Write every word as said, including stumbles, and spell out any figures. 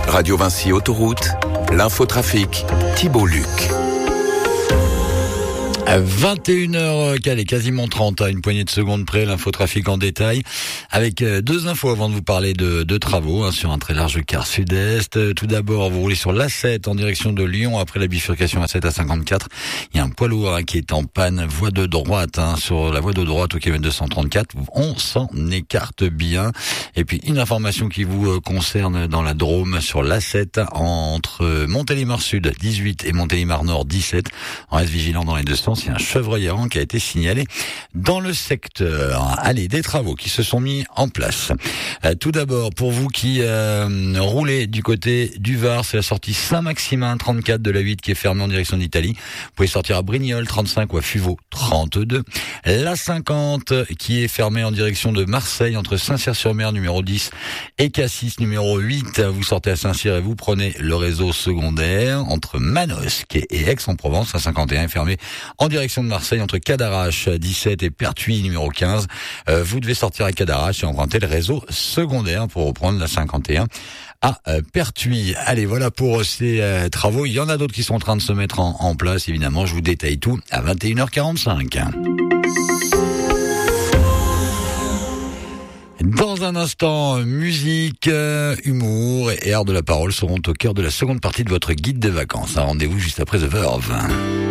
Radio Vinci Autoroute, l'infotrafic, Thibault Luc. À vingt et une heures, calé, quasiment trente, à une poignée de secondes près, l'infotrafic en détail, avec deux infos avant de vous parler de, de travaux hein, sur un très large quart sud-est. Tout d'abord, vous roulez sur l'A sept en direction de Lyon, après la bifurcation A sept à cinquante-quatre. Il y a un poids lourd hein, qui est en panne, voie de droite, hein, sur la voie de droite au kilomètre deux cent trente-quatre. On s'en écarte bien. Et puis, une information qui vous concerne dans la Drôme, sur l'A sept, entre Montélimar Sud dix-huit et Montélimar Nord dix-sept. On reste vigilant dans les deux sens. Il y a un chevreuil errant qui a été signalé dans le secteur. Allez, des travaux qui se sont mis en place. Euh, tout d'abord, pour vous qui euh, roulez du côté du Var, c'est la sortie Saint-Maximin trente-quatre de la huit qui est fermée en direction d'Italie. Vous pouvez sortir à Brignoles trente-cinq ou à Fuveau trente-deux. La cinquante qui est fermée en direction de Marseille entre Saint-Cyr-sur-Mer numéro dix et Cassis numéro huit. Vous sortez à Saint-Cyr et vous prenez le réseau secondaire entre Manosque et Aix-en-Provence. La cinquante et un est fermée en direction de Marseille entre Cadarache dix-sept et Pertuis numéro quinze. Euh, vous devez sortir à Cadarache et emprunter le réseau secondaire pour reprendre la cinquante et un à euh, Pertuis. Allez, voilà pour ces euh, travaux. Il y en a d'autres qui sont en train de se mettre en, en place. Évidemment, je vous détaille tout à vingt et une heures quarante-cinq. Dans un instant, musique, euh, humour et art de la parole seront au cœur de la seconde partie de votre guide de vacances. Un rendez-vous juste après The Verve.